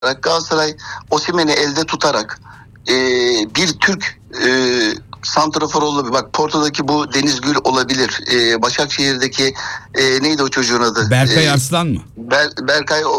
Galatasaray Osimhen'i elde tutarak bir Türk santrafor olabilir. Bak Porto'daki bu Deniz Gül olabilir. Başakşehir'deki neydi o çocuğun adı? Berkay Arslan mı? Berkay